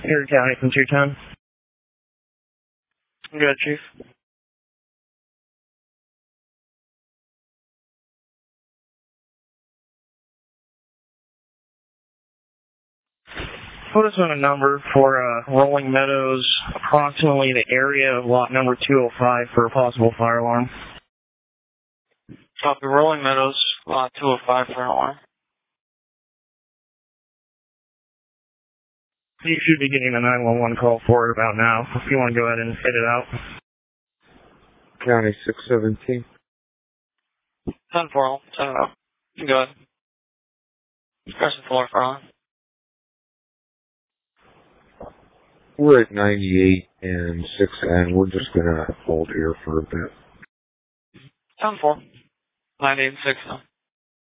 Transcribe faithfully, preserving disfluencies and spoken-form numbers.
Erie County from two ten. Good, Chief. Put us on a number for uh, Rolling Meadows, approximately the area of lot number two oh five for a possible fire alarm. Copy. Rolling Meadows, lot two oh five for alarm. You should be getting a nine one one call for it about now, if you want to go ahead and hit it out. County six seventeen. ten four, ten oh. You go ahead. Crescent floor for alarm. We're at ninety-eight and six, and we're just going to hold here for a bit. ten four. ninety-eight and six now.